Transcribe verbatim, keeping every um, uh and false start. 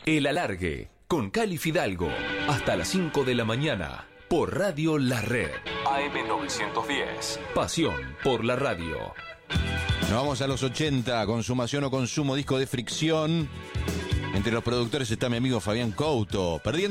El Alargue, con Cali Fidalgo, hasta las cinco de la mañana, por Radio La Red. A M novecientos diez, pasión por la radio. Nos vamos a los ochenta, Consumación o Consumo, disco de Fricción. Entre los productores está mi amigo Fabián Couto, perdiendo